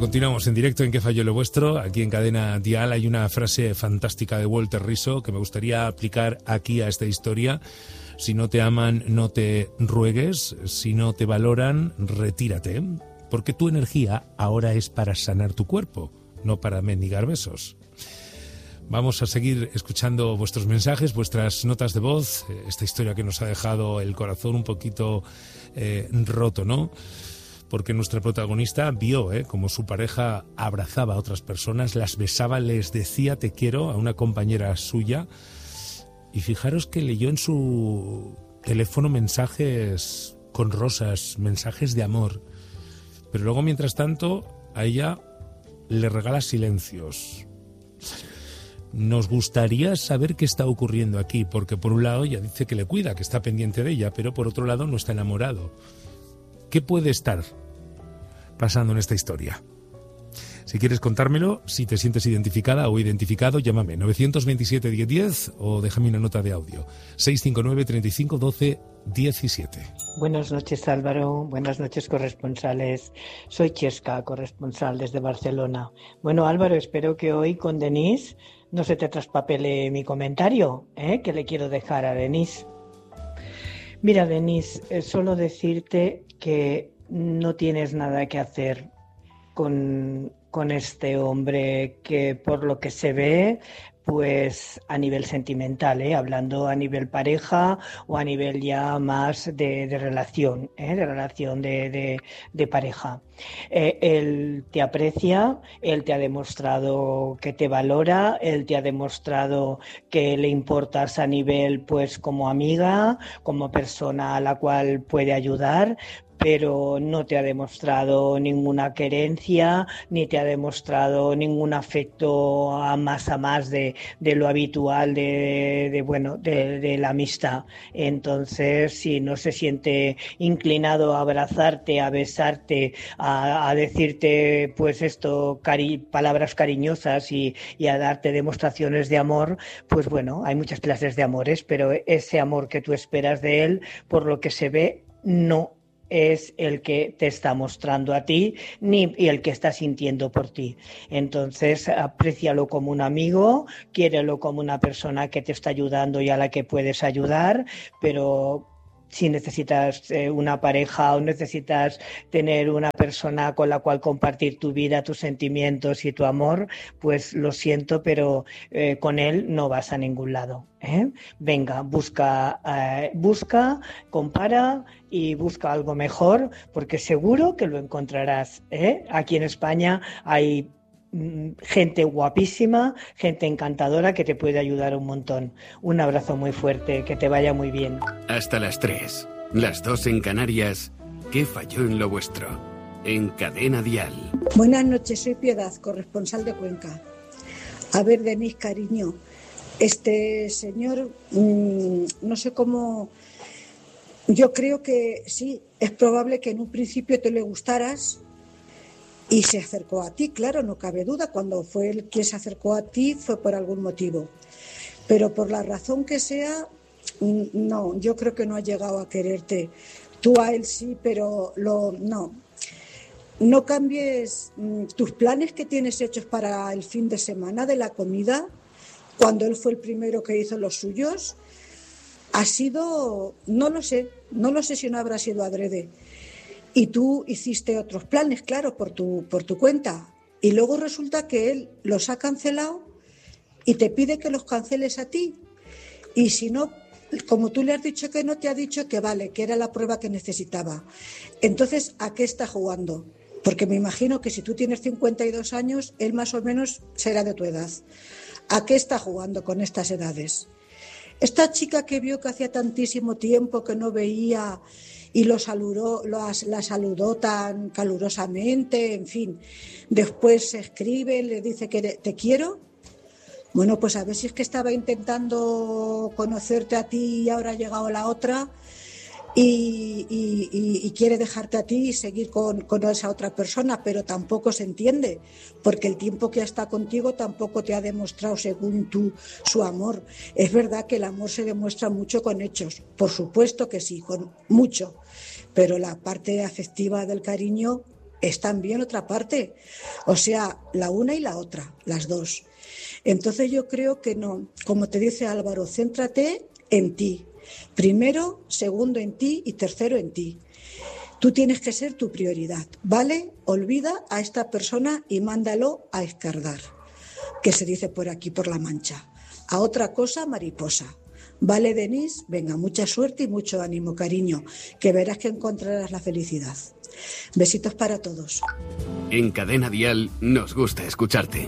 continuamos en directo en ¿Qué falló lo vuestro? Aquí en Cadena Dial hay una frase fantástica de Walter Rizzo que me gustaría aplicar aquí a esta historia. Si no te aman, no te ruegues. Si no te valoran, retírate. Porque tu energía ahora es para sanar tu cuerpo, no para mendigar besos. Vamos a seguir escuchando vuestros mensajes, vuestras notas de voz, esta historia que nos ha dejado el corazón un poquito roto, ¿no? Porque nuestra protagonista vio como su pareja abrazaba a otras personas, las besaba, les decía te quiero a una compañera suya, y fijaros que leyó en su teléfono mensajes con rosas, mensajes de amor, pero luego mientras tanto a ella le regala silencios. Nos gustaría saber qué está ocurriendo aquí, porque por un lado ella dice que le cuida, que está pendiente de ella, pero por otro lado no está enamorado. ¿Qué puede estar pasando en esta historia? Si quieres contármelo, si te sientes identificada o identificado, llámame 927 1010 o déjame una nota de audio 659 35 12 17. Buenas noches, Álvaro. Buenas noches, corresponsales. Soy Chesca, corresponsal desde Barcelona. Bueno, Álvaro, espero que hoy con Denise no se te traspapele mi comentario, que le quiero dejar a Denise. Mira, Denise, solo decirte que no tienes nada que hacer con este hombre que, por lo que se ve, pues a nivel sentimental, hablando a nivel pareja o a nivel ya más de relación, de pareja. Él te aprecia, él te ha demostrado que te valora, él te ha demostrado que le importas a nivel pues como amiga, como persona a la cual puede ayudar, pero no te ha demostrado ninguna querencia, ni te ha demostrado ningún afecto a más de lo habitual de la amistad. Entonces, si no se siente inclinado a abrazarte, a besarte, a decirte pues esto, palabras cariñosas y a darte demostraciones de amor, pues bueno, hay muchas clases de amores, pero ese amor que tú esperas de él, por lo que se ve, no es el que te está mostrando a ti y el que está sintiendo por ti. Entonces, aprécialo como un amigo, quiérelo como una persona que te está ayudando y a la que puedes ayudar, pero si necesitas una pareja o necesitas tener una persona con la cual compartir tu vida, tus sentimientos y tu amor, pues lo siento, pero con él no vas a ningún lado. Venga, busca, compara y busca algo mejor, porque seguro que lo encontrarás. Aquí en España hay gente guapísima, gente encantadora que te puede ayudar un montón. Un abrazo muy fuerte, que te vaya muy bien. Hasta las 3, las 2 en Canarias. ¿Qué falló en lo vuestro? En Cadena Dial. Buenas noches, soy Piedad, corresponsal de Cuenca. A ver, Denise, cariño, este señor, no sé cómo... Yo creo que sí, es probable que en un principio te le gustaras y se acercó a ti, claro, no cabe duda. Cuando fue él quien se acercó a ti fue por algún motivo. Pero por la razón que sea, no, yo creo que no ha llegado a quererte. Tú a él sí, pero no. No cambies tus planes que tienes hechos para el fin de semana de la comida, cuando él fue el primero que hizo los suyos. Ha sido, no lo sé si no habrá sido adrede. Y tú hiciste otros planes, claro, por tu cuenta. Y luego resulta que él los ha cancelado y te pide que los canceles a ti. Y si no, como tú le has dicho que no, te ha dicho que vale, que era la prueba que necesitaba. Entonces, ¿a qué está jugando? Porque me imagino que si tú tienes 52 años, él más o menos será de tu edad. ¿A qué está jugando con estas edades? Esta chica que vio que hacía tantísimo tiempo que no veía y la saludó tan calurosamente, en fin, después se escribe, le dice que te quiero. Bueno, pues a ver si es que estaba intentando conocerte a ti y ahora ha llegado la otra y quiere dejarte a ti y seguir con esa otra persona, pero tampoco se entiende, porque el tiempo que está contigo tampoco te ha demostrado, según tú, su amor. Es verdad que el amor se demuestra mucho con hechos, por supuesto que sí, con mucho, pero la parte afectiva del cariño están bien otra parte. O sea, la una y la otra, las dos. Entonces yo creo que no. Como te dice Álvaro, céntrate en ti. Primero, segundo en ti y tercero en ti. Tú tienes que ser tu prioridad, ¿vale? Olvida a esta persona y mándalo a escardar, que se dice por aquí, por La Mancha. A otra cosa, mariposa. ¿Vale, Denise? Venga, mucha suerte y mucho ánimo, cariño, que verás que encontrarás la felicidad. Besitos para todos. En Cadena Dial nos gusta escucharte.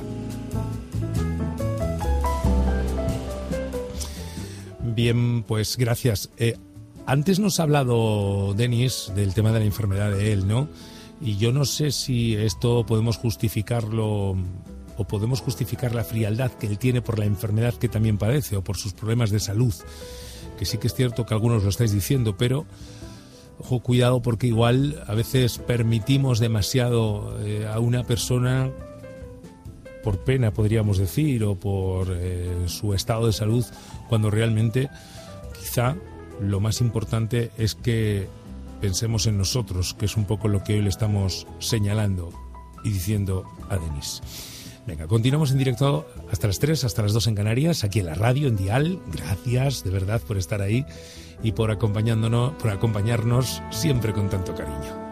Bien, pues gracias. Antes nos ha hablado Denis del tema de la enfermedad de él, ¿no? Y yo no sé si esto podemos justificarlo o podemos justificar la frialdad que él tiene por la enfermedad que también padece o por sus problemas de salud, que sí que es cierto que algunos lo estáis diciendo, pero ojo, cuidado, porque igual a veces permitimos demasiado a una persona por pena, podríamos decir, o por su estado de salud, cuando realmente quizá lo más importante es que pensemos en nosotros, que es un poco lo que hoy le estamos señalando y diciendo a Denis. Venga, continuamos en directo hasta las 3, hasta las 2 en Canarias, aquí en la radio, en Dial. Gracias de verdad por estar ahí y por acompañarnos siempre con tanto cariño.